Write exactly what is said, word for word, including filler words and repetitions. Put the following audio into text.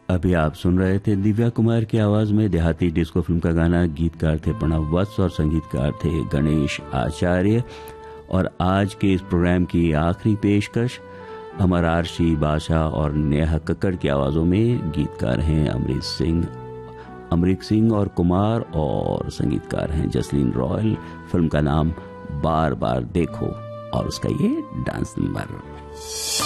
अभी आप सुन रहे थे दिव्या कुमार की आवाज में देहाती डिस्को फिल्म का गाना। गीतकार थे प्रणव वत्स और संगीतकार थे गणेश आचार्य। और आज के इस प्रोग्राम की आखिरी पेशकश अमर आरशी, बादशाह और नेहा कक्कड़ की आवाजों में। गीतकार हैं अमरीक सिंह अमरीक सिंह और कुमार और संगीतकार हैं जसलीन रॉयल। फिल्म का नाम बार बार देखो और उसका ये डांस नंबर।